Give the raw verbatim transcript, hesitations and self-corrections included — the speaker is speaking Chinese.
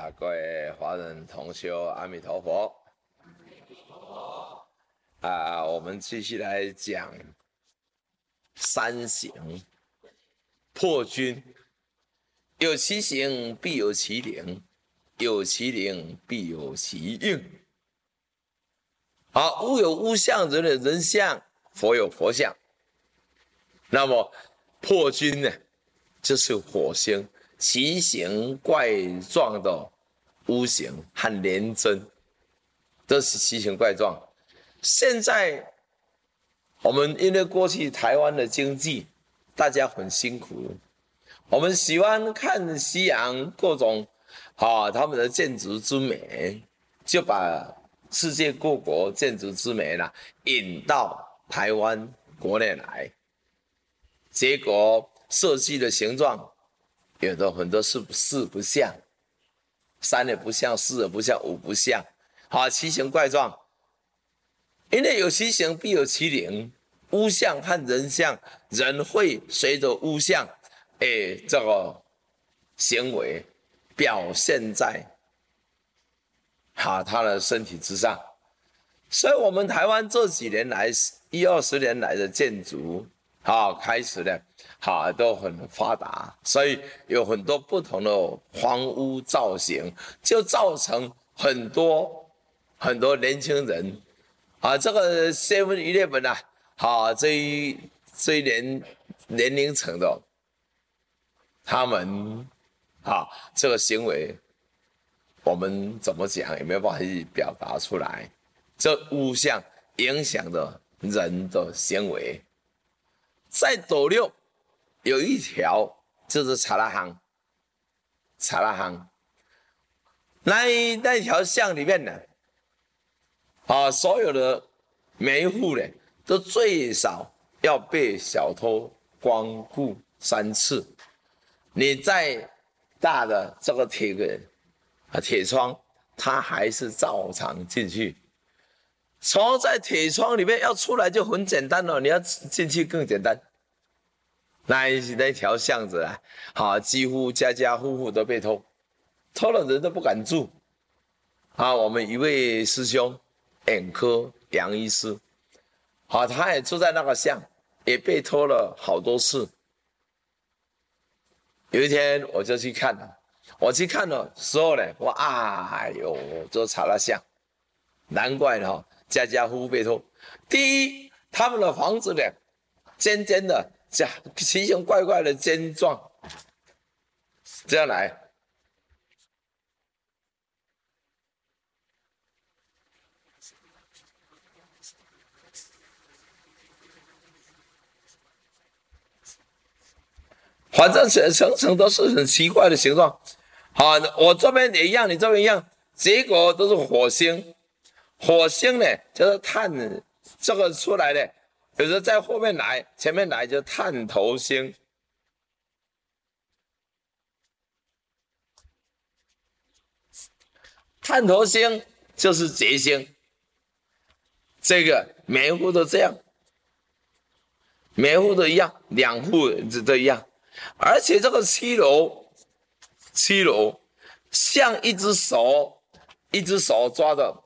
啊，各位华人同修，阿弥陀佛！啊，我们继续来讲三行破军。有其形，必有其灵；有其灵，必有其应。好，物有物相，人有人相，佛有佛相。那么破军呢，就是火星奇形怪状的屋形和廉贞，都是奇形怪状。现在我们因为过去台湾的经济，大家很辛苦，我们喜欢看西洋各种啊他们的建筑之美，就把世界各国建筑之美呢引到台湾国内来，结果设计的形状有的很多是四不像，三也不像，四也不像，五不像，好奇形怪状。因为有其形必有其灵，屋相和人相，人会随着屋相，哎，这个行为表现在哈他的身体之上。所以，我们台湾这几年来一二十年来的建筑，啊，开始呢，哈都很发达，所以有很多不同的房屋造型，就造成很多很多年轻人。啊，这个 Seven Eleven 啊，啊，这一这一年年龄层的，他们啊这个行为，我们怎么讲也没有办法去表达出来。这五项影响着人的行为。在斗六有一条就是查拉行，查拉行，那那条巷里面呢。啊，所有的每一户呢，都最少要被小偷光顾三次。你再大的这个铁个啊铁窗，它还是照常进去。从在铁窗里面要出来就很简单了，你要进去更简单。那那条巷子啊，啊，几乎家家户户都被偷，偷了人都不敢住。啊，我们一位师兄。眼科杨医师，好，他也住在那个巷，也被偷了好多次。有一天我就去看了，我去看的时候呢，我啊，哎呦，这查了巷，难怪呢，家家户户被偷。第一，他们的房子呢，尖尖的，这奇形怪怪的尖状，这样来。反正层层都是很奇怪的形状，好，我这边也一样，你这边一样，结果都是火星。火星呢，就是探这个出来的，有时候在后面来，前面来就探头星。探头星就是劫星，这个每一户都这样，每一户都一样，两户都一样。而且这个七楼，七楼像一只手，一只手抓着